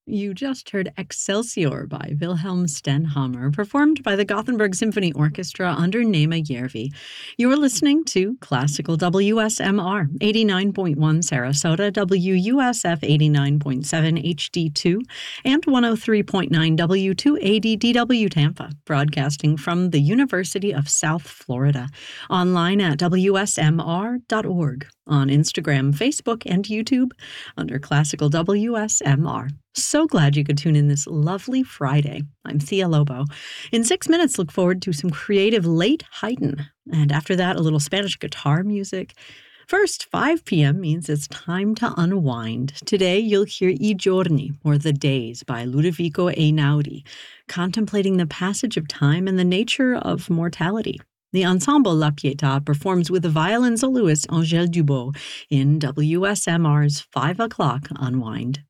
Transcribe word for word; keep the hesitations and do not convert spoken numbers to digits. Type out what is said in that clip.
You just heard Excelsior by Wilhelm Stenhammar, performed by the Gothenburg Symphony Orchestra under Nema Järvi. You're listening to Classical W S M R, eighty-nine point one Sarasota, W U S F eighty-nine point seven H D two, and one oh three point nine W two eighty D W Tampa, broadcasting from the University of South Florida. Online at W S M R dot org, on Instagram, Facebook, and YouTube under Classical W S M R. So glad you could tune in this lovely Friday. I'm Thea Lobo. In six minutes, look forward to some creative late Haydn. And after that, a little Spanish guitar music. First, five p.m. means it's time to unwind. Today, you'll hear I Giorni, or The Days, by Ludovico Einaudi, contemplating the passage of time and the nature of mortality. The Ensemble La Pietà performs with the violin soloist Angèle Dubot in W S M R's five o'clock Unwind.